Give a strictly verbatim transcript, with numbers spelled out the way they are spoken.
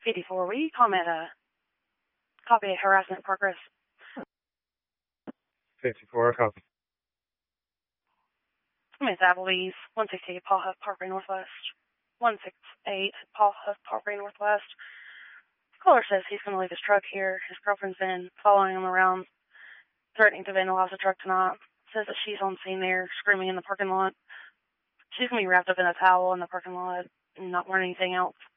fifty-four, will you comment a copy of harassment progress? fifty-four, copy. Miss Applebee's, one sixty-eight Paul Huff Parkway Northwest. one sixty-eight Paul Huff Parkway Northwest. Caller says he's going to leave his truck here. His girlfriend's been following him around, threatening to vandalize the truck tonight. Says that she's on scene there, screaming in the parking lot. She's going to be wrapped up in a towel in the parking lot and not wearing anything else.